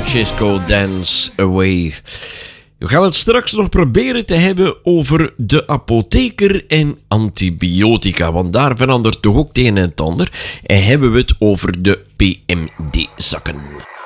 Francesco Dance Away. We gaan het straks nog proberen te hebben over de apotheker en antibiotica, want daar verandert toch ook het een en het ander. En hebben we het over de PMD-zakken.